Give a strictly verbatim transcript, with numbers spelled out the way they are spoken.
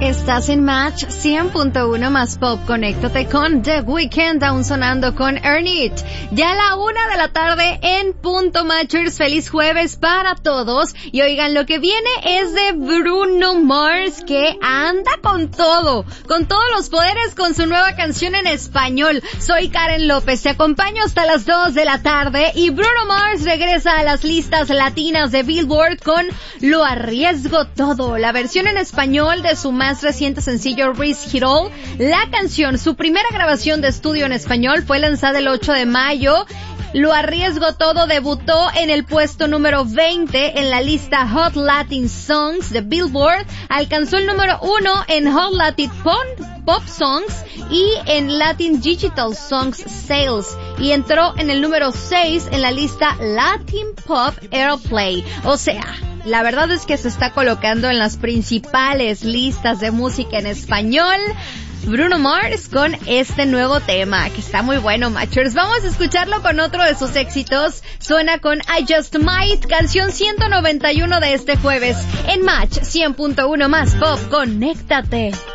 Estás en Match cien punto uno más Pop. Conéctate con The Weeknd, aún sonando con Earn It. Ya a la una de la tarde en punto, Matchers. Feliz jueves para todos. Y oigan, lo que viene es de Bruno Mars, que anda con todo, con todos los poderes, con su nueva canción en español. Soy Karen López, te acompaño hasta las dos de la tarde. Y Bruno Mars regresa a las listas latinas de Billboard con Lo Arriesgo Todo, la versión en español de su más reciente sencillo Risk It All. La canción, su primera grabación de estudio en español, fue lanzada el ocho de mayo. Lo Arriesgo Todo debutó en el puesto número veinte en la lista Hot Latin Songs de Billboard, alcanzó el número uno en Hot Latin Pop, Pop Songs y en Latin Digital Songs Sales, y entró en el número seis en la lista Latin Pop Airplay. O sea, la verdad es que se está colocando en las principales listas de música en español Bruno Mars con este nuevo tema, que está muy bueno, Matchers. Vamos a escucharlo con otro de sus éxitos. Suena con I Just Might, canción ciento noventa y uno de este jueves. En Match cien punto uno más Pop, conéctate.